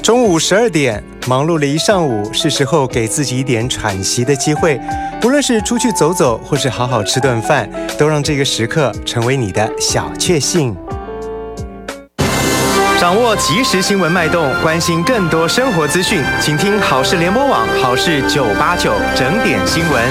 中午12点，忙碌了一上午，是时候给自己一点喘息的机会。不论是出去走走，或是好好吃顿饭，都让这个时刻成为你的小确幸。掌握即时新闻脉动，关心更多生活资讯，请听好事联播网好事989整点新闻。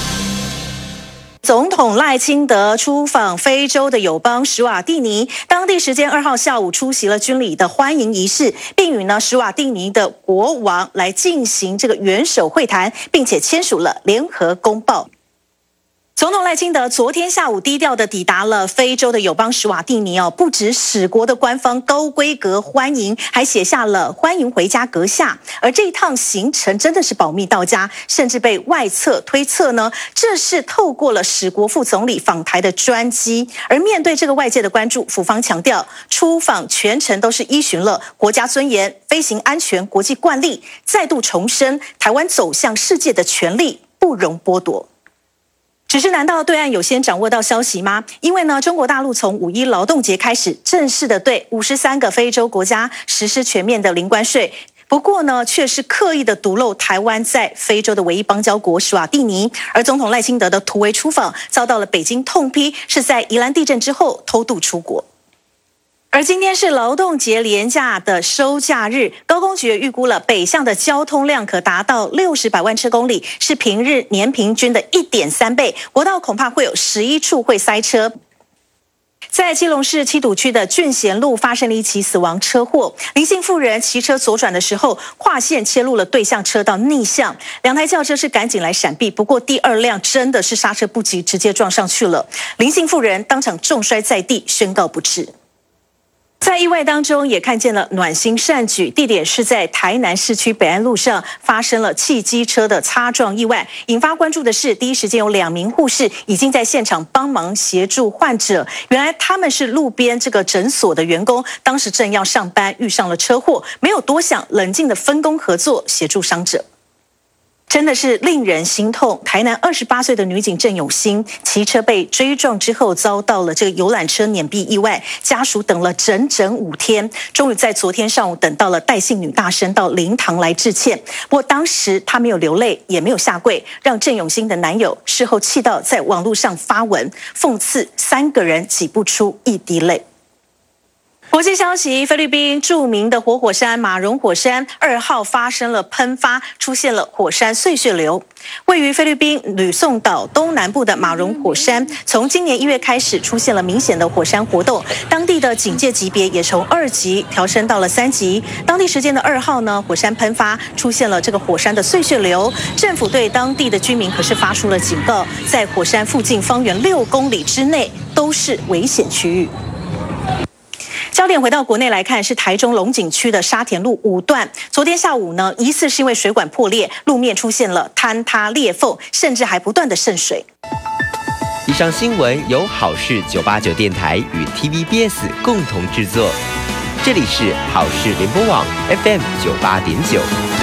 总统赖清德出访非洲的友邦史瓦蒂尼，当地时间2号下午出席了军礼的欢迎仪式，并与史瓦蒂尼的国王来进行这个元首会谈，并且签署了联合公报。总统赖清德昨天下午低调的抵达了非洲的友邦史瓦蒂尼不止使国的官方高规格欢迎，还写下了欢迎回家阁下。而这一趟行程真的是保密到家，甚至被外侧推测呢，这是透过了使国副总理访台的专机。而面对这个外界的关注，府方强调出访全程都是依循了国家尊严、飞行安全、国际惯例，再度重申台湾走向世界的权利不容剥夺。只是难道对岸有先掌握到消息吗？因为呢，中国大陆从5·1劳动节开始，正式的对53个非洲国家实施全面的零关税。不过呢，却是刻意的独漏台湾在非洲的唯一邦交国史瓦蒂尼。而总统赖清德的突围出访，遭到了北京痛批，是在宜兰地震之后偷渡出国。而今天是劳动节连假的收假日，高工局预估了北向的交通量可达到60百万车公里，是平日年平均的1.3倍，国道恐怕会有11处会塞车。在基隆市七堵区的俊贤路发生了一起死亡车祸，林姓妇人骑车左转的时候跨线切入了对向车道逆向，2台轿车是赶紧来闪避，不过第2辆真的是刹车不及，直接撞上去了，林姓妇人当场重摔在地，宣告不治。在意外当中也看见了暖心善举，地点是在台南市区北安路上发生了汽机车的擦撞意外。引发关注的是，第一时间有2名护士已经在现场帮忙协助患者。原来他们是路边这个诊所的员工，当时正要上班，遇上了车祸，没有多想，冷静的分工合作，协助伤者。真的是令人心痛。台南28岁的女警郑永欣骑车被追撞之后，遭到了这个游览车碾毙意外，家属等了整整5天，终于在昨天上午等到了戴姓女大生到灵堂来致歉。不过当时她没有流泪，也没有下跪，让郑永欣的男友事后气到在网络上发文讽刺3个人挤不出一滴泪。国际消息，菲律宾著名的活火山马荣火山2号发生了喷发，出现了火山碎屑流。位于菲律宾吕宋岛东南部的马荣火山，从今年1月开始出现了明显的火山活动，当地的警戒级别也从2级调升到了3级。当地时间的2号呢，火山喷发出现了这个火山的碎屑流，政府对当地的居民可是发出了警告，在火山附近方圆6公里之内都是危险区域。焦点回到国内来看，是台中龙井区的沙田路5段，昨天下午呢，疑似是因为水管破裂，路面出现了坍塌裂缝，甚至还不断的渗水。 以上新闻由好事989电台与 TVBS 共同制作，这里是好事联播网 FM 98.9。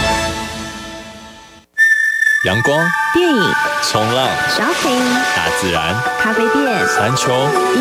阳光、 电影、 冲浪、 shopping、 大自然、 咖啡店、 山丘。